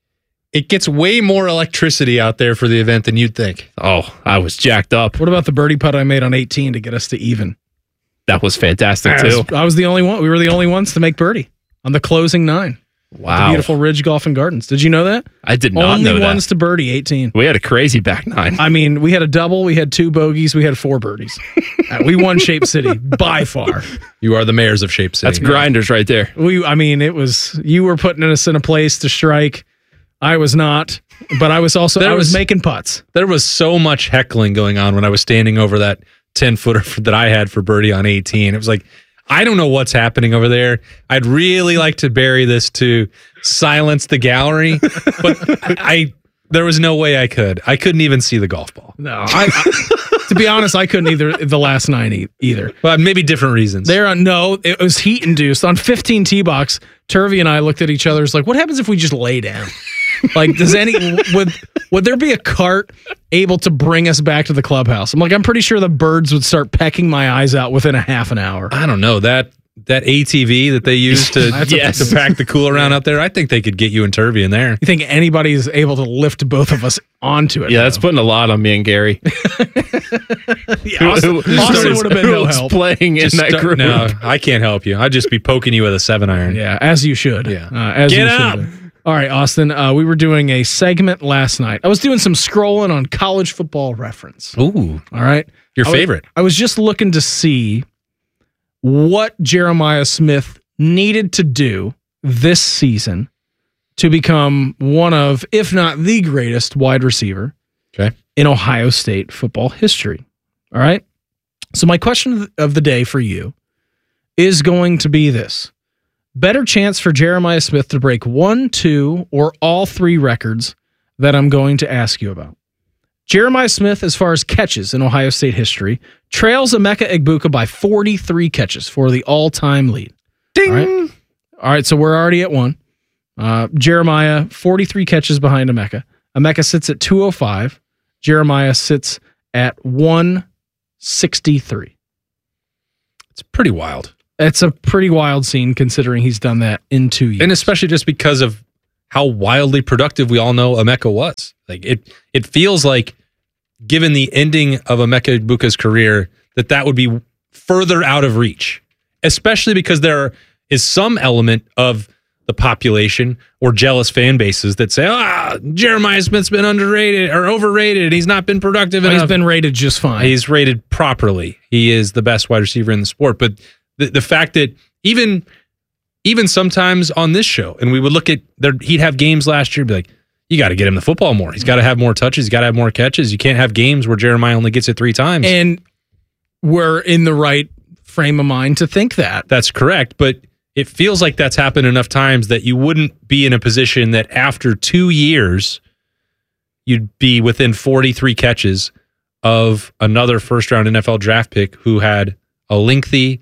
it gets way more electricity out there for the event than you'd think. Oh, I was jacked up. What about the birdie putt I made on eighteen to get us to even? That was fantastic I too. was, I was the only one. We were the only ones to make birdie on the closing nine. The Wow. beautiful Ridge Golf and Gardens. Did you know that? I did not Only know that. ones to birdie eighteen. We had a crazy back nine. I mean, we had a double, we had two bogeys, we had four birdies. Uh, we won Shape City by far. You are the mayors of Shape City. That's grinders right there. We, I mean, it was you were putting us in a place to strike. I was not, but I was also There I was, was- making putts. There was so much heckling going on when I was standing over that ten footer that I had for birdie on eighteen. It was like, I don't know what's happening over there. I'd really like to bury this to silence the gallery, but I there was no way I could. I couldn't even see the golf ball. No, I, I, to be honest, I couldn't either. The last nine e- either. But maybe different reasons. There on no, it was heat induced on fifteen tee box. Turvey and I looked at each other. It's like, what happens if we just lay down? Like, does any would would there be a cart able to bring us back to the clubhouse? I'm like, I'm pretty sure the birds would start pecking my eyes out within a half an hour. I don't know that that A T V that they use to That's a- to pack the cool around out there. I think they could get you and Turvey in there. You think anybody's able to lift both of us onto it? Yeah, that's putting a lot on me and Gary. Yeah, Austin, Austin would have been no Who's help. playing in Just that start- group. No, I can't help you. I'd just be poking you with a seven iron. Yeah, as you should. Yeah. uh, as Get you up. should. All right, Austin. Uh, we were doing a segment last night. I was doing some scrolling on College Football Reference. Ooh, All right, your I was- favorite. I was just looking to see what Jeremiah Smith needed to do this season to become one of, if not the greatest wide receiver Okay. in Ohio State football history. All right. So my question of the day for you is going to be this. Better chance for Jeremiah Smith to break one, two, or all three records that I'm going to ask you about. Jeremiah Smith, as far as catches in Ohio State history, trails Emeka Egbuka by forty-three catches for the all-time lead. Ding! All right, all right so we're already at one. Uh, Jeremiah, forty-three catches behind Emeka. Emeka sits at two oh five. Jeremiah sits at one sixty-three. It's pretty wild. It's a pretty wild scene considering he's done that in two years. And especially just because of how wildly productive we all know Emeka was. Like it it feels like, given the ending of Emeka Egbuka's career, that that would be further out of reach, especially because there is some element of the population or jealous fan bases that say, ah, Jeremiah Smith's been underrated or overrated and he's not been productive enough. He's been rated just fine. He's rated properly. He is the best wide receiver in the sport. But the, the fact that even even sometimes on this show, and we would look at, there, he'd have games last year and be like, you got to get him the football more. He's got to have more touches. He's got to have more catches. You can't have games where Jeremiah only gets it three times. And we're in the right frame of mind to think that. That's correct. But it feels like that's happened enough times that you wouldn't be in a position that after two years, you'd be within forty-three catches of another first-round N F L draft pick who had a lengthy,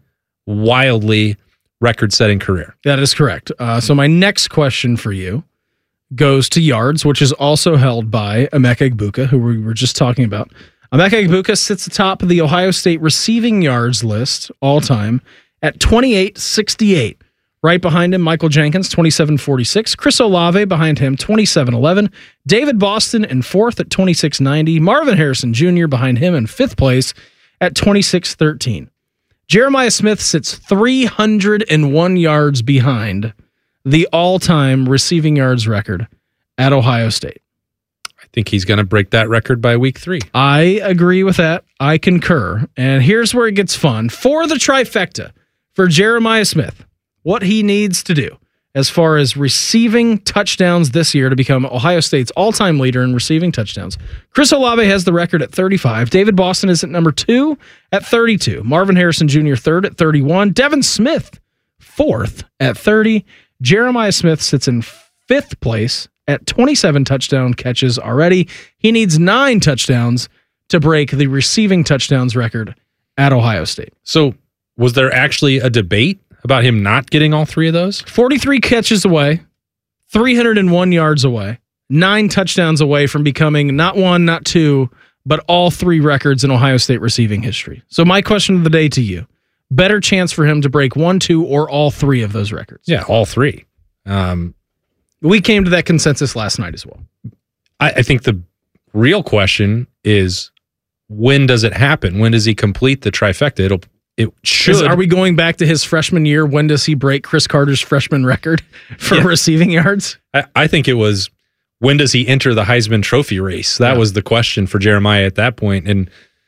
wildly record-setting career. That is correct. Uh, so my next question for you goes to yards, which is also held by Emeka Egbuka, who we were just talking about. Emeka Egbuka sits atop of the Ohio State receiving yards list all-time at twenty-eight sixty-eight. Right behind him, Michael Jenkins, twenty-seven forty-six. Chris Olave behind him, twenty-seven eleven. David Boston in fourth at twenty-six ninety. Marvin Harrison Junior behind him in fifth place at twenty-six thirteen. Jeremiah Smith sits three hundred one yards behind the all-time receiving yards record at Ohio State. I think he's going to break that record by week three. I agree with that. I concur. And here's where it gets fun. For the trifecta, for Jeremiah Smith, what he needs to do as far as receiving touchdowns this year to become Ohio State's all-time leader in receiving touchdowns. Chris Olave has the record at thirty-five. David Boston is at number two at thirty-two. Marvin Harrison Junior third at thirty-one. Devin Smith fourth at thirty. Jeremiah Smith sits in fifth place at twenty-seven touchdown catches already. He needs nine touchdowns to break the receiving touchdowns record at Ohio State. So was there actually a debate about him not getting all three of those? forty-three catches away, three hundred one yards away, nine touchdowns away from becoming not one, not two, but all three records in Ohio State receiving history. So my question of the day to you, better chance for him to break one, two, or all three of those records? Yeah, all three. Um, we came to that consensus last night as well. I, I think the real question is, when does it happen? When does he complete the trifecta? It'll It should. Is, are we going back to his freshman year? When does he break Chris Carter's freshman record for yeah. receiving yards? I, I think it was, when does he enter the Heisman Trophy race? That yeah. was the question for Jeremiah at that point. And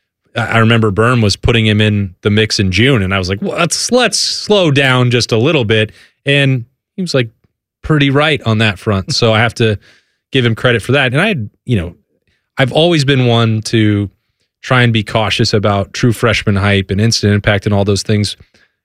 I remember Berm was putting him in the mix in June, and I was like, well, let's let's slow down just a little bit. And he was like pretty right on that front. So I have to give him credit for that. And I, you know, I've always been one to try and be cautious about true freshman hype and instant impact and all those things.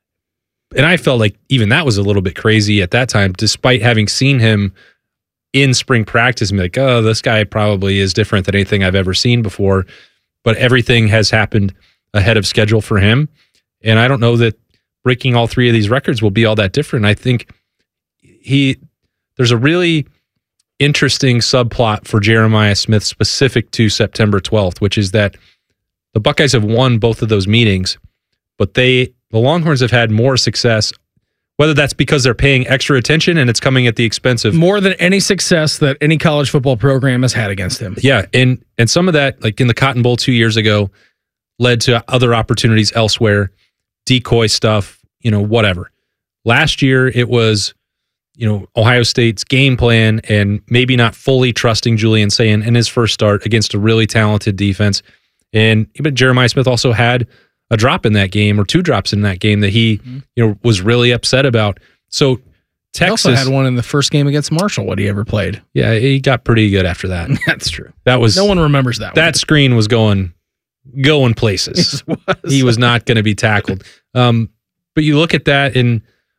And I felt like even that was a little bit crazy at that time, despite having seen him in spring practice and be like, oh, this guy probably is different than anything I've ever seen before. But everything has happened ahead of schedule for him. And I don't know that breaking all three of these records will be all that different. I think he, there's a really interesting subplot for Jeremiah Smith specific to September twelfth, which is that the Buckeyes have won both of those meetings, but they, the Longhorns have had more success, whether that's because they're paying extra attention and it's coming at the expense of more than any success that any college football program has had against him. Yeah. And, and some of that, like in the Cotton Bowl two years ago, led to other opportunities elsewhere, decoy stuff, you know, whatever. Last year, it was, you know, Ohio State's game plan and maybe not fully trusting Julian Sayin in his first start against a really talented defense. And even Jeremiah Smith also had a drop in that game, or two drops in that game that he, mm-hmm. you know, was really upset about. So Texas he also had one in the first game against Marshall. What he ever played? Yeah, he got pretty good after that. That's true. That was no one remembers that. That one. screen was going, going places. Was. He was not going to be tackled. Um, but you look at that, and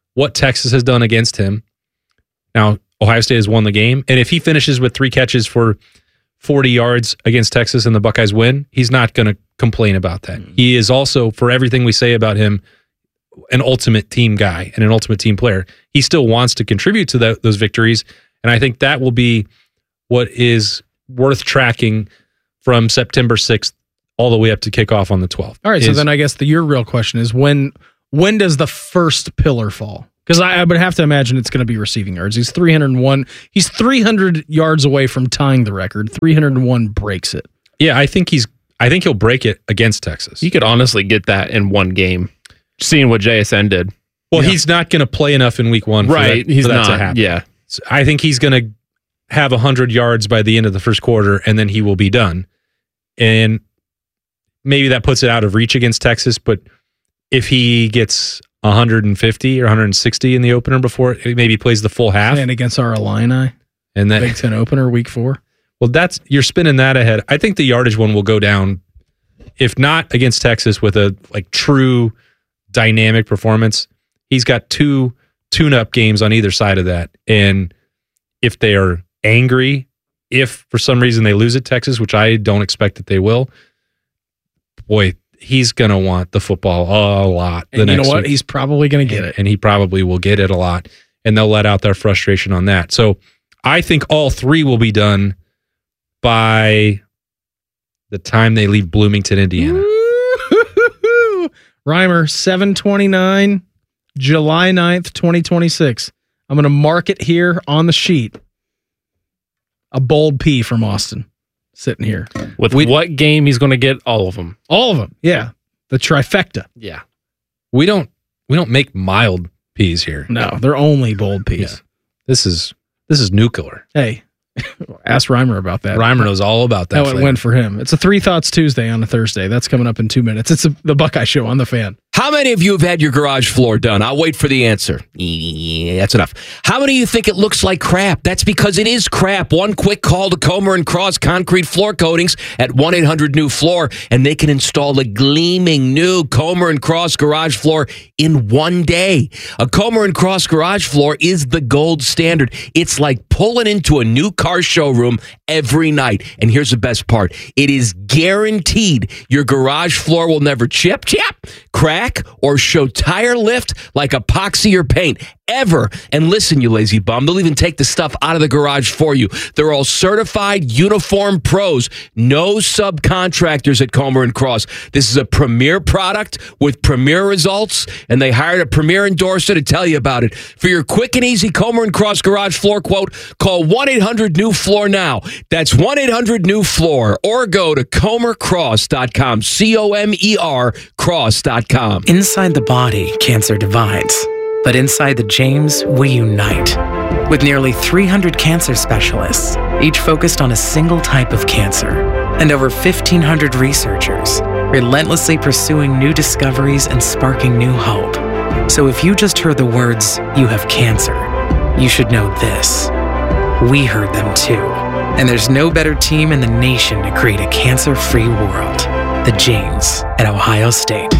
what Texas has done against him. Now, Ohio State has won the game, and if he finishes with three catches for forty yards against Texas and the Buckeyes win, he's not going to complain about that. Mm. He is also, for everything we say about him, an ultimate team guy and an ultimate team player. He still wants to contribute to that, those victories, and I think that will be what is worth tracking from September sixth all the way up to kickoff on the twelfth. All right, is, so then I guess the your real question is when when does the first pillar fall? Because I, I would have to imagine it's going to be receiving yards. He's three hundred one. He's three hundred yards away from tying the record. three hundred one breaks it. Yeah, I think he's. I think he'll break it against Texas. You could honestly get that in one game, seeing what J S N did. Well, yeah. he's not going to play enough in week one, right? For that, he's for that not. To happen. Yeah, so I think he's going to have one hundred yards by the end of the first quarter, and then he will be done. And maybe that puts it out of reach against Texas, but if he gets one hundred fifty or one hundred sixty in the opener before it maybe plays the full half. And against our Illini. And that Big Ten opener, week four. Well, that's you're spinning that ahead. I think the yardage one will go down, if not against Texas with a like true dynamic performance. He's got two tune-up games on either side of that. And if they are angry, if for some reason they lose at Texas, which I don't expect that they will, boy, he's going to want the football a lot. The And you next know what? week. He's probably going to get it. And he probably will get it a lot. And they'll let out their frustration on that. So I think all three will be done by the time they leave Bloomington, Indiana. Reimer, seven twenty-nine, July ninth, twenty twenty-six. I'm going to mark it here on the sheet. A bold P from Austin sitting here. With we, what game he's going to get? All of them. All of them. Yeah. The trifecta. Yeah. We don't we don't make mild P's here. No, they're only bold P's. Yeah. This is this is nuclear. Hey, ask Reimer about that. Reimer knows all about that. How it flavor. went for him. It's a Three Thoughts Tuesday on a Thursday. That's coming up in two minutes. It's a, the Buckeye Show on The Fan. How many of you have had your garage floor done? I'll wait for the answer. Yeah, that's enough. How many of you think it looks like crap? That's because it is crap. One quick call to Comer and Cross Concrete Floor Coatings at one eight hundred new floor, and they can install a gleaming new Comer and Cross garage floor in one day. A Comer and Cross garage floor is the gold standard. It's like pulling into a new car showroom every night. And here's the best part. It is guaranteed your garage floor will never chip, chip, crack, or show tire lift like epoxy or paint ever. And listen, you lazy bum, they'll even take the stuff out of the garage for you. They're all certified uniform pros, no subcontractors at Comer and Cross. This is a premier product with premier results, and they hired a premier endorser to tell you about it. For your quick and easy Comer and Cross garage floor quote, call one eight hundred new floor now. That's one eight hundred new floor, or go to comer cross dot com, C O M E R cross dot com. Inside the body, cancer divides. But inside the James, we unite. With nearly three hundred cancer specialists, each focused on a single type of cancer, and over fifteen hundred researchers, relentlessly pursuing new discoveries and sparking new hope. So if you just heard the words, "you have cancer," you should know this. We heard them too. And there's no better team in the nation to create a cancer-free world. The James at Ohio State.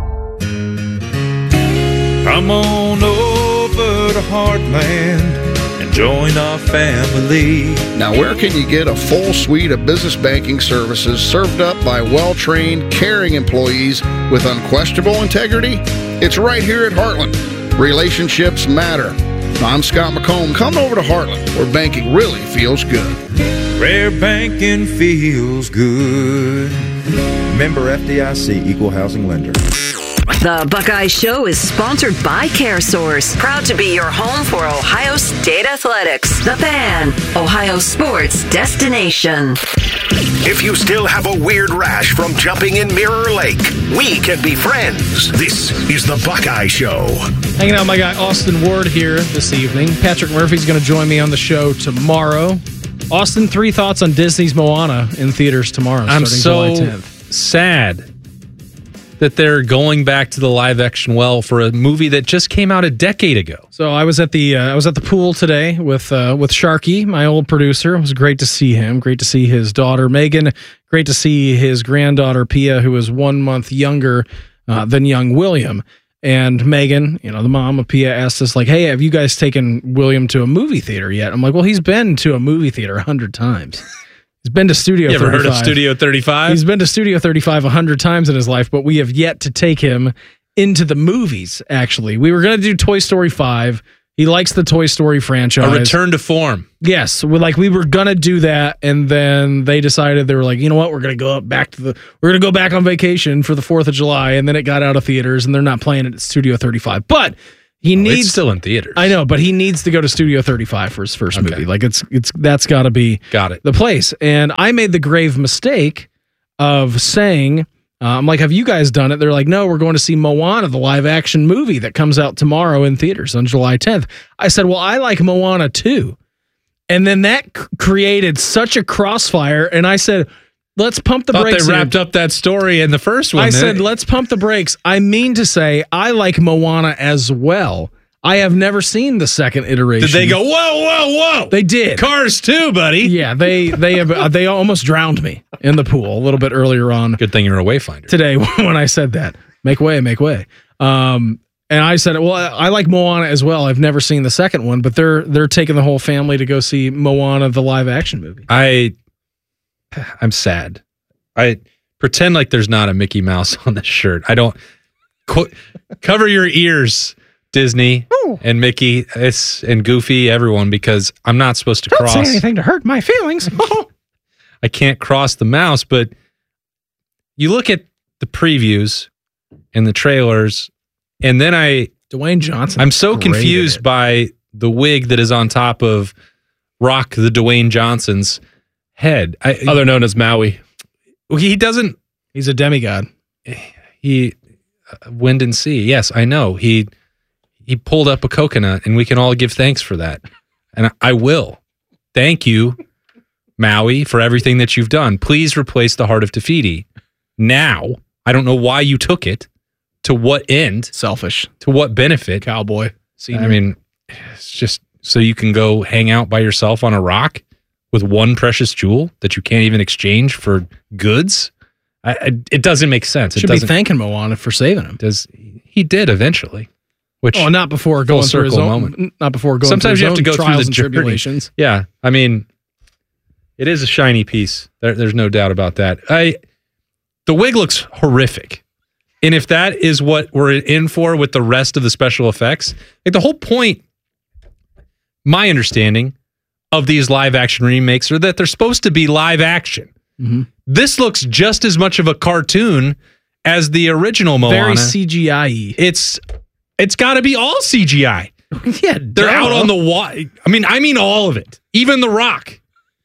Come on over to Heartland and join our family. Now, where can you get a full suite of business banking services served up by well-trained, caring employees with unquestionable integrity? It's right here at Heartland. Relationships matter. I'm Scott McComb. Come over to Heartland, where banking really feels good. Rare banking feels good. Member F D I C, Equal Housing Lender. The Buckeye Show is sponsored by CareSource, proud to be your home for Ohio State Athletics. The Fan, Ohio sports destination. If you still have a weird rash from jumping in Mirror Lake, we can be friends. This is the Buckeye Show. Hanging out with my guy Austin Ward here this evening. Patrick Murphy's going to join me on the show tomorrow. Austin, three thoughts on Disney's Moana in theaters tomorrow, I'm starting so July tenth. sad that they're going back to the live action well for a movie that just came out a decade ago. So I was at the uh, I was at the pool today with uh, with Sharky, my old producer. It was great to see him. Great to see his daughter Megan. Great to see his granddaughter Pia, who is one month younger uh, than young William. And Megan, you know, the mom of Pia, asked us, like, hey, have you guys taken William to a movie theater yet? I'm like, well, he's been to a movie theater a hundred times. He's been to Studio You ever thirty-five. heard of Studio thirty-five? He's been to Studio thirty-five a hundred times in his life, but we have yet to take him into the movies, actually. We were going to do Toy Story five. He likes the Toy Story franchise. A return to form. Yes, we like we were gonna do that, and then they decided they were like, you know what, we're gonna go up back to the, we're gonna go back on vacation for the Fourth of July, and then it got out of theaters, and they're not playing it at Studio thirty-five. But he Oh, needs it's still in theaters. I know, but he needs to go to Studio thirty-five for his first movie. Like it's it's that's got to be got it the place. And I made the grave mistake of saying. Uh, I'm like, have you guys done it? They're like, no, we're going to see Moana, the live action movie that comes out tomorrow in theaters on July tenth. I said, well, I like Moana too. And then that c- created such a crossfire. And I said, let's pump the Thought brakes. they here. wrapped up that story in the first one. I didn't said, they? let's pump the brakes. I mean to say, I like Moana as well. I have never seen the second iteration. Did they go, whoa, whoa, whoa? They did. Cars too, buddy. Yeah, they they have uh, they almost drowned me in the pool a little bit earlier on. Good thing you're a wayfinder today when I said that. Make way, make way. Um, and I said, well, I, I like Moana as well. I've never seen the second one, but they're they're taking the whole family to go see Moana, the live action movie. I, I'm sad. I pretend like there's not a Mickey Mouse on this shirt. I don't. Qu- cover your ears, Disney and Mickey, it's and Goofy, everyone, because I'm not supposed to Don't cross. say anything to hurt my feelings. I can't cross the mouse, but you look at the previews and the trailers, and then I Dwayne Johnson. I'm so great at confused it. by the wig that is on top of Rock the Dwayne Johnson's head. I, Other known as Maui. He doesn't. He's a demigod. He uh, wind and sea. Yes, I know. He he pulled up a coconut, and we can all give thanks for that. And I, I will. Thank you, Maui, for everything that you've done. Please replace the Heart of Te Fiti now. I don't know why you took it. To what end? Selfish. To what benefit? Cowboy. I mean, it's just so you can go hang out by yourself on a rock with one precious jewel that you can't even exchange for goods. I, I, it doesn't make sense. It Should be doesn't. thanking Moana for saving him. Does he did eventually? Which oh, not before full going through his circle own. moment. Not before going. Sometimes through you have his to own go through trials the and journey. tribulations. Yeah, I mean, it is a shiny piece. There, there's no doubt about that. I the wig looks horrific, and if that is what we're in for with the rest of the special effects, like the whole point, my understanding of these live action remakes are that they're supposed to be live action. Mm-hmm. This looks just as much of a cartoon as the original Moana. Very C G I-y. It's it's got to be all C G I. Yeah, They're duh. out on the wall. I mean, I mean all of it. Even The Rock.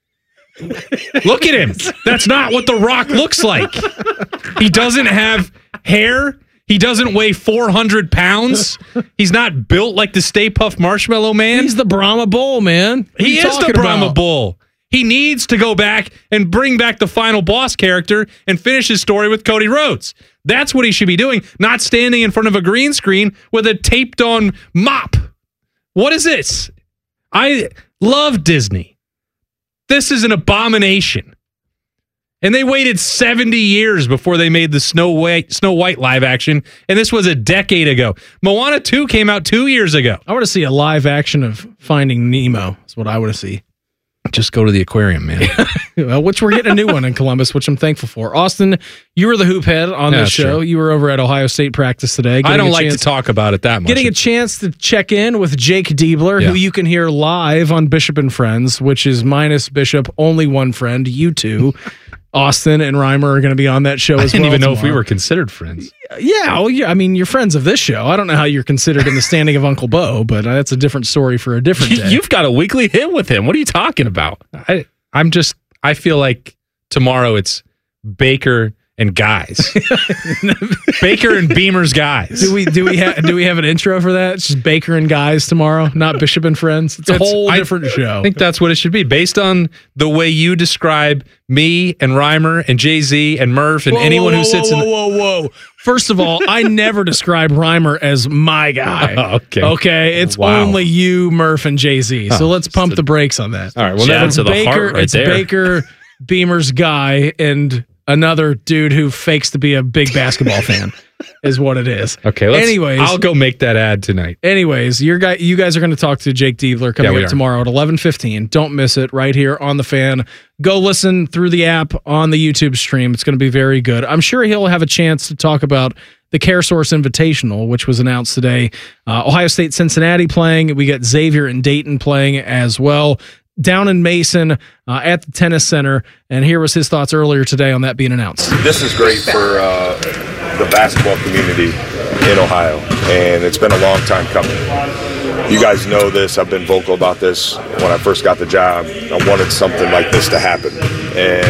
Look at him. That's not what The Rock looks like. He doesn't have hair. He doesn't weigh four hundred pounds. He's not built like the Stay Puft Marshmallow Man. He's the Brahma Bull, man. What are He you is the talking Brahma about? Bull. He needs to go back and bring back the final boss character and finish his story with Cody Rhodes. That's what he should be doing, not standing in front of a green screen with a taped on mop. What is this? I love Disney. This is an abomination. And they waited seventy years before they made the Snow White, Snow White live action, and this was a decade ago. Moana two came out two years ago. I want to see a live action of Finding Nemo. That's what I want to see. Just go to the aquarium, man. Well, which we're getting a new one in Columbus, which I'm thankful for. Austin, you were the hoop head on Yeah, this show. true. You were over at Ohio State practice today. I getting don't a like chance- to talk about it that much. Getting a chance to check in with Jake Diebler, Yeah. who you can hear live on Bishop and Friends, which is minus Bishop, only one friend, you two. Austin and Reimer are going to be on that show I as didn't well even know if we tomorrow. were considered friends. Yeah, well, yeah, I mean, you're friends of this show. I don't know how you're considered in the standing of Uncle Bo, but that's a different story for a different day. You've got a weekly hit with him. What are you talking about? I, I'm just, I feel like tomorrow it's Baker and Guys. Baker and Beamer's Guys. Do we do we ha- do we have an intro for that? It's just Baker and Guys tomorrow, not Bishop and Friends. It's a It's- whole I different show. I think that's what it should be, based on the way you describe me and Reimer and Jay-Z and Murph and Whoa, anyone whoa, who sits whoa, in. whoa, whoa, whoa! First of all, I never describe Reimer as my guy. Oh, okay. okay, it's Wow. only you, Murph, and Jay Z. So Oh, let's pump the brakes on that. All right, well, Jab never, to the Baker, heart right it's there. Baker, Beamer's guy, and another dude who fakes to be a big basketball fan. is what it is. Okay, let's, Anyways, I'll go make that ad tonight. Anyways, your guy, you guys are going to talk to Jake Diebler coming Yeah, we up are. tomorrow at eleven fifteen. Don't miss it right here on The Fan. Go listen through the app on the YouTube stream. It's going to be very good. I'm sure he'll have a chance to talk about the CareSource Invitational, which was announced today. Uh, Ohio State, Cincinnati playing. We got Xavier and Dayton playing as well. Down in Mason uh, at the Tennis Center. And here was his thoughts earlier today on that being announced. This is great for uh, the basketball community in Ohio, and it's been a long time coming. You guys know this. I've been vocal about this when I first got the job. I wanted something like this to happen. And